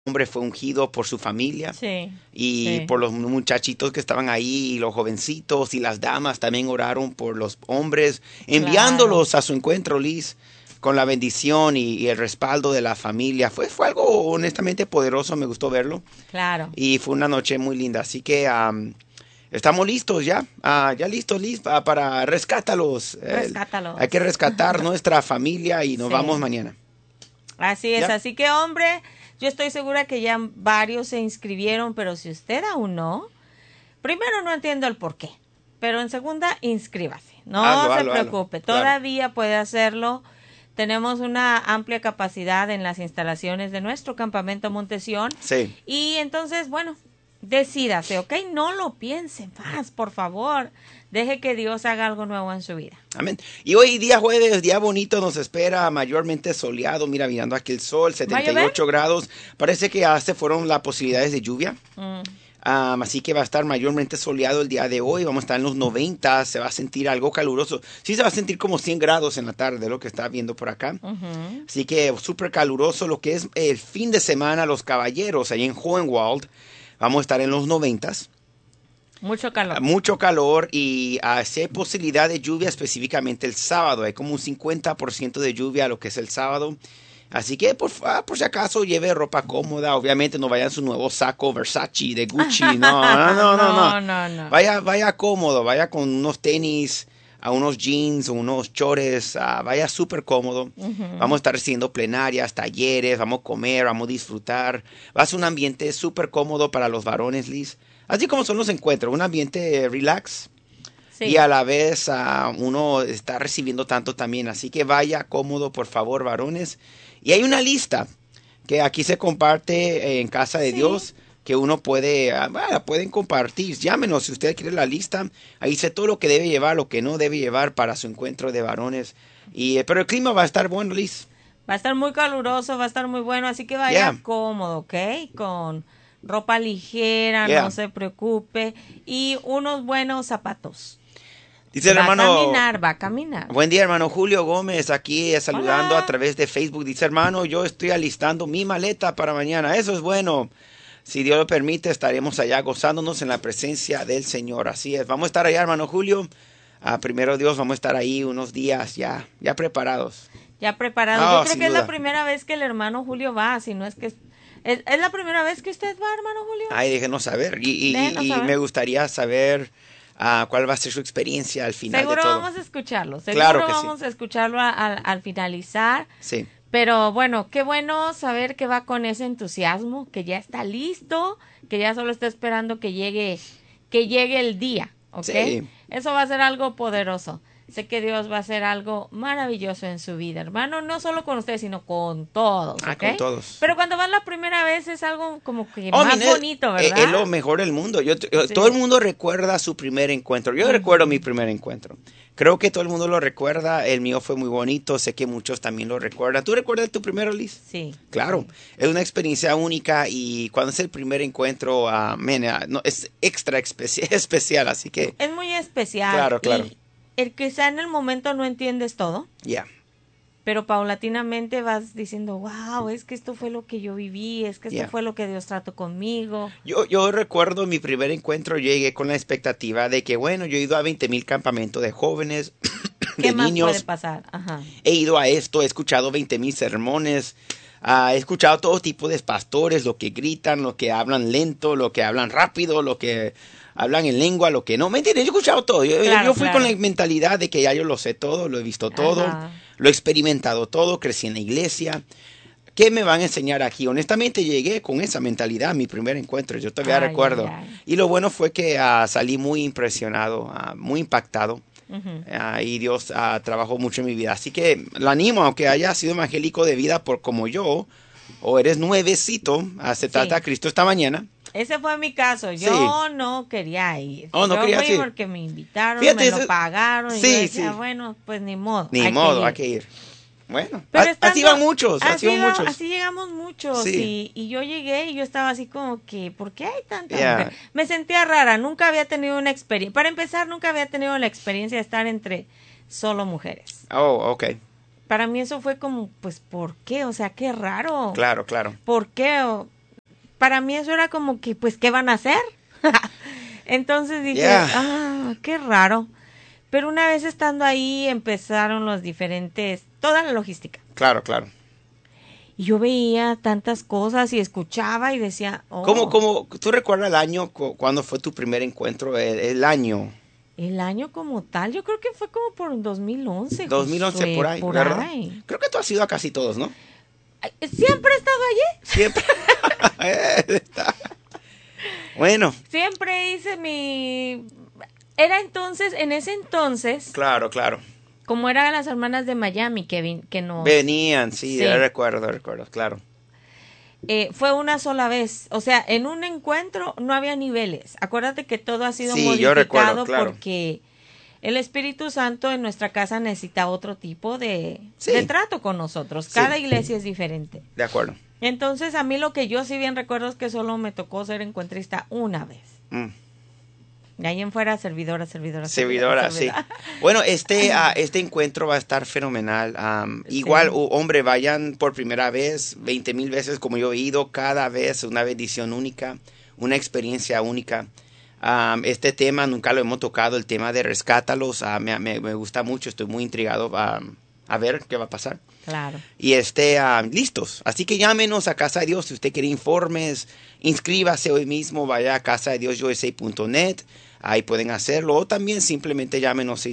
hombre fue ungido por su familia Sí, y sí, por los muchachitos que estaban ahí y los jovencitos y las damas también oraron por los hombres, claro, enviándolos a su encuentro, Liz, con la bendición y el respaldo de la familia. Fue algo honestamente poderoso, me gustó verlo claro. y fue una noche muy linda. Así que estamos listos ya, ya listos, Liz, para rescátalos. Hay que Rescátalos. rescatar nuestra familia y nos vamos Sí. mañana. Así es, ¿Ya? así que hombre, yo estoy segura que ya varios se inscribieron, pero si usted aún no, primero no entiendo el por qué, pero en segunda, inscríbase. No Hazlo, se hazlo, hazlo. preocupe, Claro. todavía puede hacerlo. Tenemos una amplia capacidad en las instalaciones de nuestro campamento Montesión Sí. y entonces, bueno, decídase, ¿ok? No lo piense más, por favor. Deje que Dios haga algo nuevo en su vida. Amén. Y hoy día jueves, día bonito, nos espera mayormente soleado. Mira, mirando aquí el sol, ¿Va a llover? 78 grados. Parece que ya se fueron las posibilidades de lluvia. Mm, Así que va a estar mayormente soleado el día de hoy. Vamos a estar en los 90. Se va a sentir algo caluroso. Sí, se va a sentir como 100 grados en la tarde, lo que está viendo por acá. ujú. Así que súper caluroso. Lo que es el fin de semana, los caballeros, ahí en Hohenwald, vamos a estar en los 90. Mucho calor. Mucho calor y si hay posibilidad de lluvia específicamente el sábado. Hay como un 50% de lluvia lo que es el sábado. Así que por si acaso lleve ropa cómoda. Obviamente no vaya en su nuevo saco Versace de Gucci. No, no, no, no, no. No, no, no. Vaya cómodo. Vaya con unos tenis, a unos jeans o unos chores. Vaya súper cómodo. Ujú. Vamos a estar haciendo plenarias, talleres. Vamos a comer, vamos a disfrutar. Va a ser un ambiente súper cómodo para los varones, Liz. Así como son los encuentros, un ambiente relax y Sí, a la vez uno está recibiendo tanto también. Así que vaya cómodo, por favor, varones. Y hay una lista que aquí se comparte en Casa de sí. Dios que uno puede, bueno, pueden compartir. Llámenos si usted quiere la lista. Ahí dice todo lo que debe llevar, lo que no debe llevar para su encuentro de varones. Pero el clima va a estar bueno, Liz. Va a estar muy caluroso, va a estar muy bueno, así que Yeah, vaya cómodo, ¿ok? Con ropa ligera, yeah. no se preocupe. Y unos buenos zapatos. Dice el Va a hermano. caminar, va a caminar. Buen día, hermano Julio Gómez, aquí saludando a Hola. través de Facebook. Dice, hermano, yo estoy alistando mi maleta para mañana. Eso es bueno. Si Dios lo permite, estaremos allá gozándonos en la presencia del Señor. Así es. Vamos a estar allá, hermano Julio. Primero Dios, vamos a estar ahí unos días ya preparados. Ya preparado. Yo Ah, creo sin que es la duda. primera vez que el hermano Julio va, si no es que es la primera vez que usted va, hermano Julio. Ay, déjenos saber. Déjenos Y saber. me gustaría saber cuál va a ser su experiencia al final de Seguro todo. vamos a escucharlo, Claro seguro que sí. vamos a escucharlo al finalizar. Sí. Pero bueno, qué bueno saber que va con ese entusiasmo, que ya está listo, que ya solo está esperando que llegue el día, ¿ok? Sí. Eso va a ser algo poderoso. Sé que Dios va a hacer algo maravilloso en su vida, hermano, no solo con usted, sino con todos, ¿ok? Con todos. Pero cuando vas la primera vez es algo como que Oh, más mire, bonito, es ¿verdad? lo mejor del mundo. Todo el Sí. mundo recuerda su primer encuentro. Yo recuerdo mi primer encuentro. Creo que todo el mundo lo recuerda. El mío fue muy bonito. Sé que muchos también lo recuerdan. ¿Tú recuerdas tu primero, Liz? Sí, Claro. sí. Es una experiencia única y cuando es el primer encuentro, no, es extra especial. Así que, Es muy especial claro, claro. y el que sea en el momento no entiendes todo. Ya. Pero paulatinamente vas diciendo, wow, es que esto fue lo que yo viví, es que esto Ya. fue lo que Dios trató conmigo. Yo recuerdo mi primer encuentro, llegué con la expectativa de que, bueno, yo he ido a 20,000 campamentos de jóvenes, ¿Qué de más puede niños. pasar? Ajá. He ido a esto, he escuchado 20,000 sermones, he escuchado todo tipo de pastores, lo que gritan, lo que hablan lento, lo que hablan rápido, lo que hablan en lengua, lo que no. ¿Me entiendes? Yo he escuchado todo. Yo Claro, fui con la claro. mentalidad de que ya yo lo sé todo, lo he visto todo, Ajá. lo he experimentado todo, crecí en la iglesia. ¿Qué me van a enseñar aquí? Honestamente llegué con esa mentalidad a mi primer encuentro, yo todavía Ay, ay, recuerdo. ay. Y lo bueno fue que salí muy impresionado, muy impactado. Ujú. Y Dios trabajó mucho en mi vida. Así que lo animo, aunque haya sido evangélico de vida por como yo, o eres nuevecito, aceptaste a Sí, Cristo esta mañana. ese fue mi caso. Sí. Yo no quería ir. Oh, no Yo querías fui ir. porque me invitaron, me Fíjate, lo pagaron y yo sí, decía, sí. bueno, pues ni modo, Ni hay que modo, hay ir. que ir. Bueno, Pero así estando, van muchos, así van muchos. así llegamos muchos Sí, y yo llegué y yo estaba así como que, ¿por qué hay tanta mujer? ya. Me sentía rara, nunca había tenido una experiencia, para empezar, nunca había tenido la experiencia de estar entre solo mujeres. Oh, ok. Para mí eso fue como, pues, ¿por qué? O sea, qué raro. Claro, claro. ¿Por qué? para mí eso era como que, pues, ¿qué van a hacer? Entonces dije, qué raro. Pero una vez estando ahí empezaron los diferentes, toda la logística. Claro, claro. Y yo veía tantas cosas y escuchaba y decía, ¿Cómo, tú recuerdas el año, cuándo fue tu primer encuentro, el año? El año como tal, yo creo que fue como por 2011. 2011, Josué, por ahí. Creo que tú has ido a casi todos, ¿no? ¿Siempre he estado allí? Siempre. Bueno. Siempre hice Era entonces, en ese entonces. Claro, claro. Como eran las hermanas de Miami que nos... Venían, sí. Recuerdo, claro. Fue una sola vez. O sea, en un encuentro no había niveles. Acuérdate que todo ha sido modificado, yo recuerdo, claro, porque el Espíritu Santo en nuestra casa necesita otro tipo de trato con nosotros. Cada iglesia es diferente. De acuerdo. Entonces, a mí lo que yo sí bien recuerdo es que solo me tocó ser encuentrista una vez. De ahí en fuera, servidora. Sí. Bueno, este encuentro va a estar fenomenal. Igual, hombre, vayan por primera vez, 20,000 veces como yo he ido, cada vez una bendición única, una experiencia única. Este tema nunca lo hemos tocado, el tema de rescátalos. Me gusta mucho, estoy muy intrigado a ver qué va a pasar. Claro. Y listos. Así que llámenos a Casa de Dios si usted quiere informes. Inscríbase hoy mismo, vaya a casadediosusa.net. Ahí pueden hacerlo. O también simplemente llámenos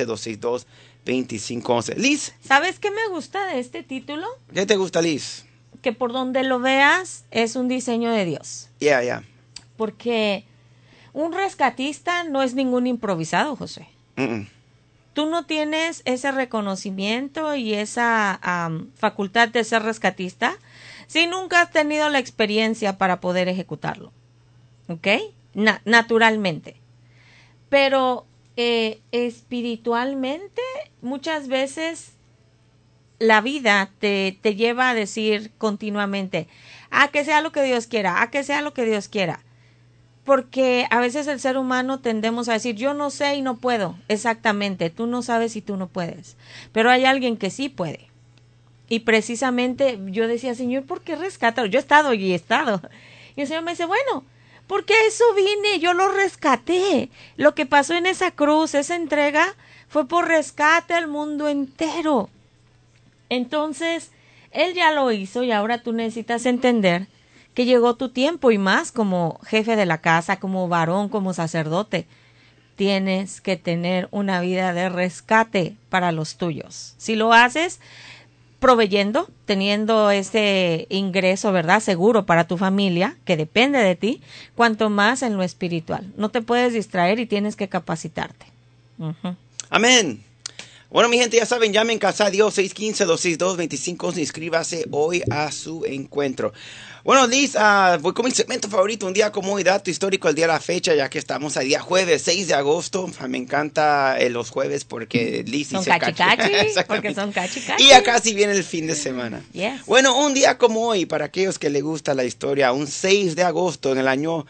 615-262-2511. Liz. ¿Sabes qué me gusta de este título? ¿Qué te gusta, Liz? Que por donde lo veas es un diseño de Dios. Yeah. Porque un rescatista no es ningún improvisado, José. Tú no tienes ese reconocimiento y esa facultad de ser rescatista si nunca has tenido la experiencia para poder ejecutarlo. ¿Ok? Naturalmente. Pero espiritualmente, muchas veces la vida te lleva a decir continuamente, que sea lo que Dios quiera, que sea lo que Dios quiera. Porque a veces el ser humano tendemos a decir, yo no sé y no puedo. Exactamente, tú no sabes y tú no puedes. Pero hay alguien que sí puede. Y precisamente yo decía, Señor, ¿por qué rescata? Yo he estado y he estado. Y el Señor me dice, bueno, porque a eso vine, yo lo rescaté. Lo que pasó en esa cruz, esa entrega, fue por rescate al mundo entero. Entonces, Él ya lo hizo y ahora tú necesitas entender que llegó tu tiempo y más como jefe de la casa, como varón, como sacerdote. Tienes que tener una vida de rescate para los tuyos. Si lo haces proveyendo, teniendo ese ingreso, ¿verdad?, seguro para tu familia, que depende de ti, cuanto más en lo espiritual. No te puedes distraer y tienes que capacitarte. Amén. Bueno, mi gente, ya saben, llamen Casa de Dios 615-262-2511. Inscríbase hoy a su encuentro. Bueno, Liz, voy con mi segmento favorito, un día como hoy, dato histórico, el día de la fecha, ya que estamos a día jueves, 6 de agosto. Me encanta los jueves porque Liz son dice cachi, porque son cachi. Y ya casi viene el fin de semana. Yes. Bueno, un día como hoy, para aquellos que les gusta la historia, un 6 de agosto en el año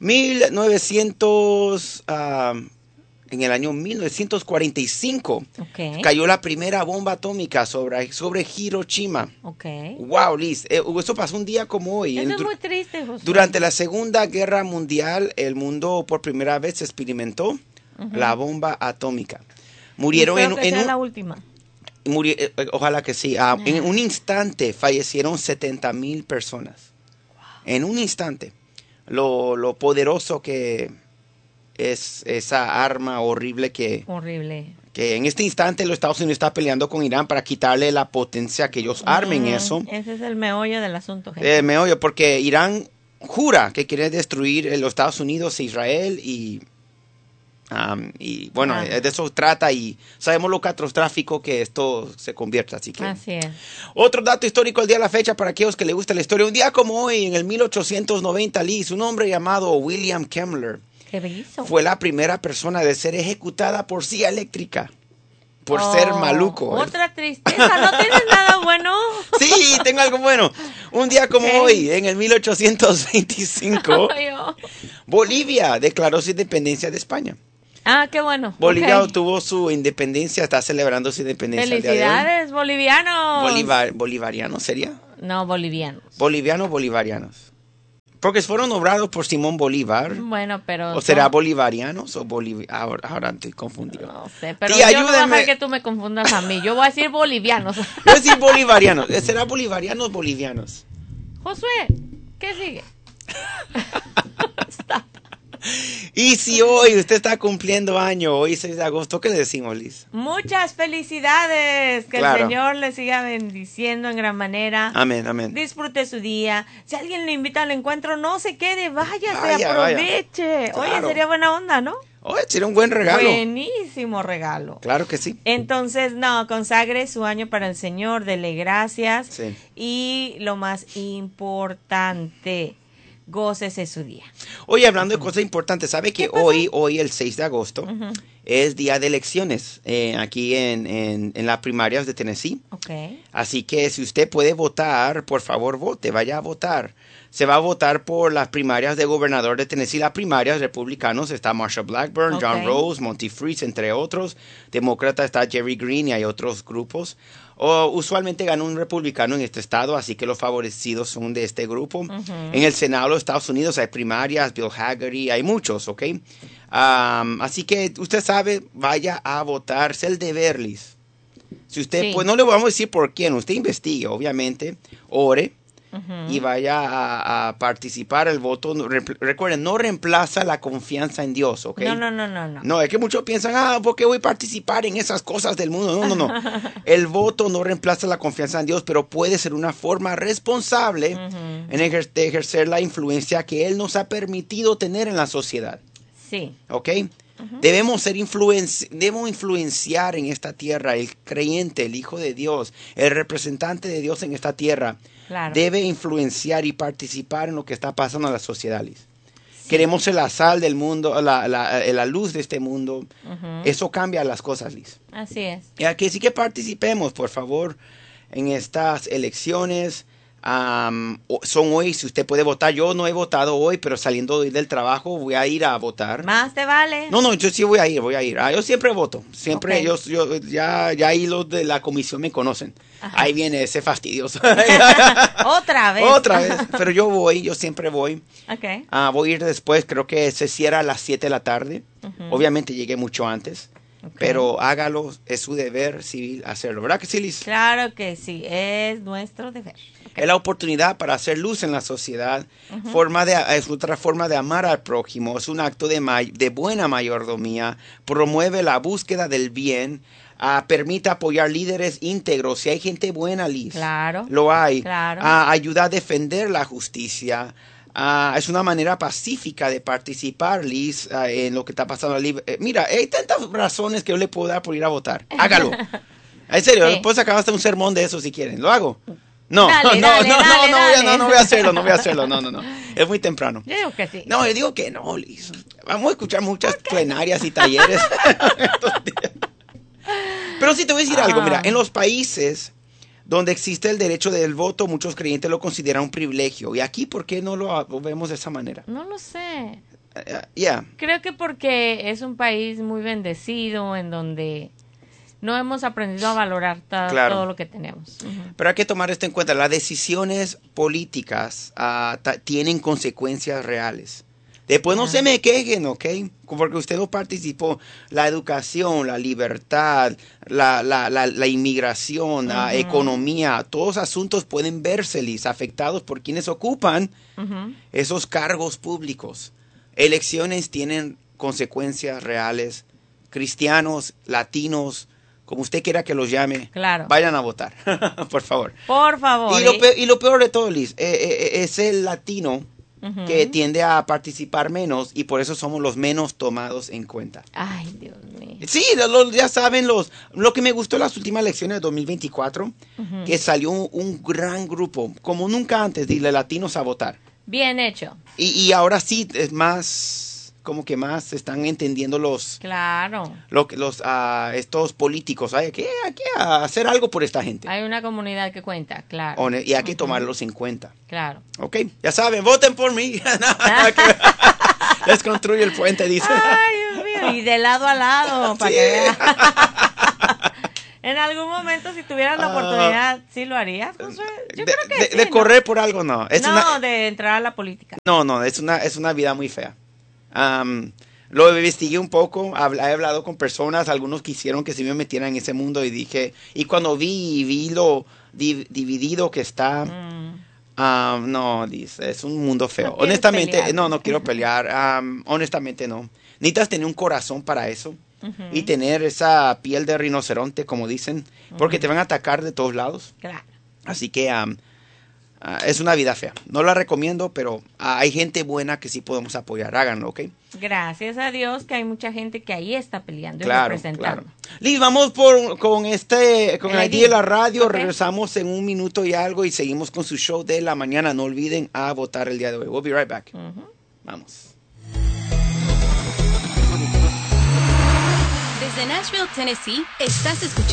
1945, cayó la primera bomba atómica sobre Hiroshima. Wow, Liz, eso pasó un día como hoy. Eso es muy triste, José. Durante la Segunda Guerra Mundial, el mundo por primera vez experimentó la bomba atómica. Murieron la última. Ojalá que sí. En un instante fallecieron 70,000 personas. Wow. En un instante. Lo poderoso que es esa arma horrible que en este instante los Estados Unidos está peleando con Irán para quitarle la potencia que ellos armen eso. Ese es el meollo del asunto, gente. El meollo, porque Irán jura que quiere destruir los Estados Unidos e Israel y bueno, de eso trata y sabemos lo catastrófico que esto se convierte. Así es. Otro dato histórico el día de la fecha para aquellos que les gusta la historia. Un día como hoy, en el 1890, Liz, un hombre llamado William Kemmler fue la primera persona de ser ejecutada por silla eléctrica. Por ser maluco. Otra tristeza, ¿no tienes nada bueno? Sí, tengo algo bueno. Un día como hoy, en el 1825, Bolivia declaró su independencia de España. Qué bueno. Bolivia obtuvo su independencia, está celebrando su independencia. ¡Felicidades, bolivianos! ¿Bolivariano sería? No, bolivianos. Bolivarianos. Porque fueron nombrados por Simón Bolívar. Bueno, pero... ¿O será bolivarianos o ahora estoy confundido? No sé, pero Tía, yo no voy a ayúdenme. dejar que tú me confundas a mí. Yo voy a decir bolivianos. Yo voy a decir bolivarianos. ¿Será bolivarianos o bolivianos? Josué, ¿qué sigue? Stop. Y si hoy usted está cumpliendo año, hoy 6 de agosto, ¿qué le decimos, Liz? Muchas felicidades. Que Claro. el Señor le siga bendiciendo en gran manera. Amén, amén. Disfrute su día. Si alguien le invita al encuentro, no se quede, váyase, Vaya, aproveche. vaya. Oye, Claro. sería buena onda, ¿no? Oye, sería un buen regalo. Buenísimo regalo. Claro que sí. Entonces, no, consagre su año para el Señor, dele gracias. Sí. Y lo más importante, gócese su día. Oye, hablando de cosas importantes, ¿sabe que hoy el 6 de agosto, es día de elecciones aquí en las primarias de Tennessee? Ok. Así que si usted puede votar, por favor vote, vaya a votar. Se va a votar por las primarias de gobernador de Tennessee. Las primarias republicanos está Marsha Blackburn, John Ok. Rose, Monty Freeze, entre otros. Demócrata está Jerry Green y hay otros grupos. Usualmente gana un republicano en este estado, así que los favorecidos son de este grupo. En el Senado de los Estados Unidos hay primarias, Bill Hagerty, hay muchos, ¿ok? Así que usted sabe, vaya a votar, es el deber, Liz. Si usted, Sí. pues no le vamos a decir por quién, usted investigue, obviamente, ore y vaya a participar. El voto, recuerden, no reemplaza la confianza en Dios, ¿ok? No. No, es que muchos piensan, ¿por qué voy a participar en esas cosas del mundo? No. El voto no reemplaza la confianza en Dios, pero puede ser una forma responsable en ejercer la influencia que Él nos ha permitido tener en la sociedad, Sí. ¿ok? Debemos influenciar en esta tierra. El creyente, el Hijo de Dios, el representante de Dios en esta tierra, Claro. debe influenciar y participar en lo que está pasando en la sociedad, Liz. Queremos ser la sal del mundo, la luz de este mundo. Eso cambia las cosas, Liz. Así es. Y aquí sí que participemos, por favor, en estas elecciones. Son hoy, si usted puede votar. Yo no he votado hoy, pero saliendo hoy del trabajo voy a ir a votar. Más te vale. No, yo sí voy a ir. Yo siempre voto. Siempre, Ok. yo ya ahí los de la comisión me conocen. Ajá. Ahí viene ese fastidioso. Otra vez. Otra vez. Pero yo siempre voy. Ok. Voy a ir después, creo que se cierra a las 7 de la tarde. Obviamente llegué mucho antes. Ok. Pero hágalo, es su deber civil hacerlo. ¿Verdad que sí, Liz? Claro que sí, es nuestro deber. Ok. Es la oportunidad para hacer luz en la sociedad. Es otra forma de amar al prójimo. Es un acto de buena mayordomía. Promueve la búsqueda del bien. Permite apoyar líderes íntegros. Si hay gente buena, Liz. Claro. Lo hay. Claro. Ayuda a defender la justicia. Es una manera pacífica de participar, Liz, en lo que está pasando. Mira, hay tantas razones que yo le puedo dar por ir a votar. Hágalo. En serio, Sí. después acabas de un sermón de eso si quieren. ¿Lo hago? No, Dale, no, dale, no, dale, no, dale. no voy a hacerlo, no voy a hacerlo. No. Es muy temprano. Yo digo que sí. No, yo digo que no, Liz. Vamos a escuchar muchas plenarias y talleres estos días. Pero sí te voy a decir algo, mira, en los países donde existe el derecho del voto, muchos creyentes lo consideran un privilegio. ¿Y aquí por qué no lo vemos de esa manera? No lo sé. Yeah. Creo que porque es un país muy bendecido en donde no hemos aprendido a valorar Claro. todo lo que tenemos. Pero hay que tomar esto en cuenta. Las decisiones políticas tienen consecuencias reales. Después no se me quejen, ¿ok? Porque usted no participó. La educación, la libertad, la inmigración, la economía, todos asuntos pueden verseles afectados por quienes ocupan esos cargos públicos. Elecciones tienen consecuencias reales. Cristianos, latinos, como usted quiera que los llame, Claro. vayan a votar, por favor. Por favor. Y lo peor de todo, Liz, es el latino que tiende a participar menos y por eso somos los menos tomados en cuenta. Ay, Dios mío. Sí, ya saben lo que me gustó en las últimas elecciones de 2024, que salió un gran grupo, como nunca antes, de latinos a votar. Bien hecho. Y ahora sí, es más, como que más están entendiendo Claro. estos políticos. Hay que hacer algo por esta gente. Hay una comunidad que cuenta, claro. Y hay que tomarlos en cuenta. Claro. Ok, ya saben, voten por mí. Les construye el puente, dice. Ay, Dios mío. Y de lado a lado, para Sí. que vean. En algún momento, si tuvieras la oportunidad, ¿sí lo harías, Josué? Yo creo que sí, de ¿no? correr por algo, no. De entrar a la política. No, es una vida muy fea. Lo investigué un poco, he hablado con personas, algunos quisieron que se me metiera en ese mundo y cuando vi lo dividido que está, no, dice, es un mundo feo. No quieres honestamente, pelear. no quiero pelear, honestamente no. Necesitas tener un corazón para eso y tener esa piel de rinoceronte, como dicen, porque te van a atacar de todos lados. Claro. Así que es una vida fea. No la recomiendo, pero hay gente buena que sí podemos apoyar. Háganlo, ¿ok? Gracias a Dios que hay mucha gente que ahí está peleando y Claro, representando. claro. Liz, vamos con el ID de la radio. Ok. Regresamos en 1 minuto y algo y seguimos con su show de la mañana. No olviden a votar el día de hoy. We'll be right back. Vamos. Desde Nashville, Tennessee, estás escuchando